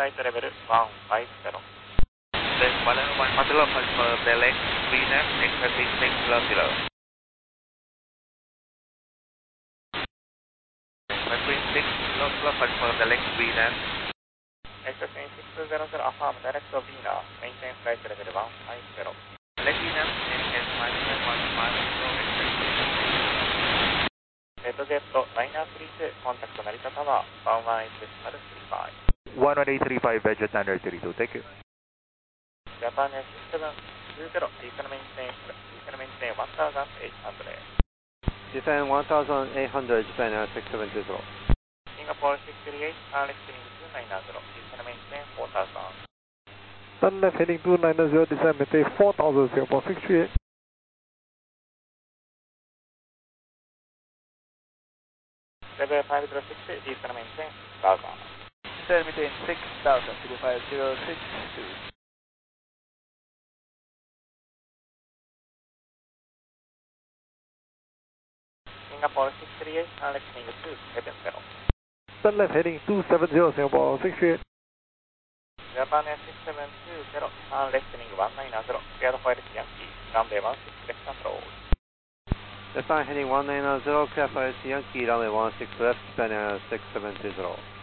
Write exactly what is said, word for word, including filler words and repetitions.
flight level one five zero. Then one oh one Hotel for Belek, three N M, eight thirty-six below zero. Between six below for Belek, three N M. Extraction six zero zero affirm direct to Vina, maintain flight level one five zero. Belek N M, maintain flight level one five zero. レッドジェット、ライナースリーツー、コンタクト成田タワー、ワンワンエイトデシマルスリーファイブ。 one one eight three five, Veg Standard thirty-two, thank you. ジャパンエスセブンツーゼロ、リーカルメンテン、リーカルメンテンワンタウザンエイトハンドレー。 Defend one thousand eight hundred, Japan Air six seven two zero. シンガポールシックスリーエイト、アーレスティングツーナインゼロ、リーカルメンテンフォータウザン。 Sun left heading two nine zero, descend maintain four thousand, Singapore six three eight. Level five zero six,リーカルメンテンダウザン。 Descend maintain six thousand, zero five zero six two. Singapore six three eight, Alex King two seven zero. Sun left heading two seven zero, Singapore six three eight. Japan six seven two zero, Alex King one nine zero, cleared for Yankee, runway one six left control. Japan heading one nine zero, clear for Yankee, runway one six left, Japan Air six seven two zero.